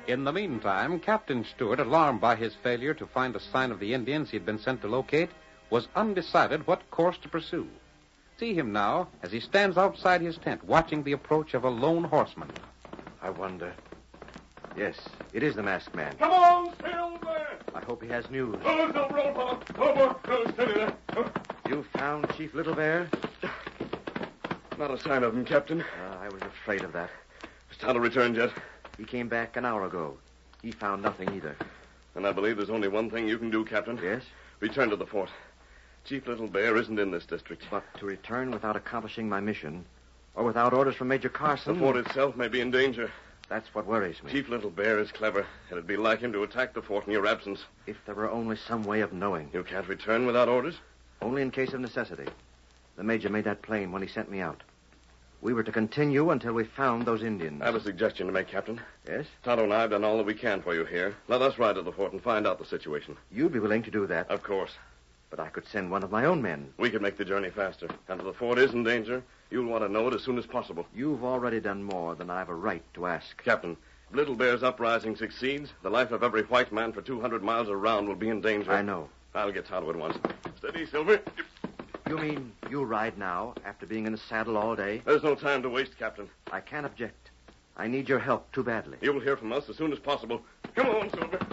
In the meantime, Captain Stewart, alarmed by his failure to find a sign of the Indians he had been sent to locate, was undecided what course to pursue. See him now as he stands outside his tent, watching the approach of a lone horseman. I wonder. Yes, it is the masked man. Come on, Silver! I hope he has news. Oh, Silver, old fellow. Oh, steady there. You found Chief Little Bear? Not a sign of him, Captain. I was afraid of that. Has Tonto returned yet? He came back an hour ago. He found nothing either. And I believe there's only one thing you can do, Captain. Yes? Return to the fort. Chief Little Bear isn't in this district. But to return without accomplishing my mission, or without orders from Major Carson... The fort itself may be in danger. That's what worries me. Chief Little Bear is clever. It'd be like him to attack the fort in your absence. If there were only some way of knowing. You can't return without orders? Only in case of necessity. The Major made that plain when he sent me out. We were to continue until we found those Indians. I have a suggestion to make, Captain. Yes? Tonto and I have done all that we can for you here. Let us ride to the fort and find out the situation. You'd be willing to do that? Of course. But I could send one of my own men. We could make the journey faster. And if the fort is in danger, you'll want to know it as soon as possible. You've already done more than I have a right to ask. Captain, if Little Bear's uprising succeeds, the life of every white man for 200 miles around will be in danger. I know. I'll get Tonto at once. Steady, Silver. You mean you ride now, after being in the saddle all day? There's no time to waste, Captain. I can't object. I need your help too badly. You'll hear from us as soon as possible. Come on, Silver.